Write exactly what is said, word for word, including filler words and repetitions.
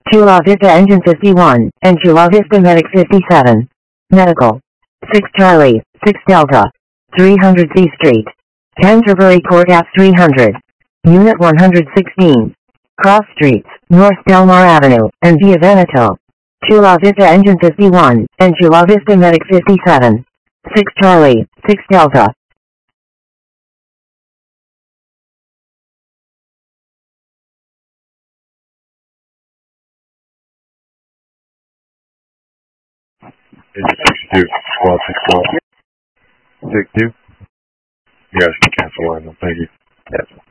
Chula Vista Engine fifty-one, and Chula Vista Medic fifty-seven. Medical. six Charlie, six Delta. three hundred C Street. Canterbury Court Ave three hundred. Unit one hundred sixteen. Cross Streets, North Delmar Avenue, and Via Veneto. Chula Vista Engine fifty-one, and Chula Vista Medic fifty-seven. six Charlie, six Delta. sixty-two, twelve, sixty-one. sixty-two? You guys can cancel line. Thank you. Yes.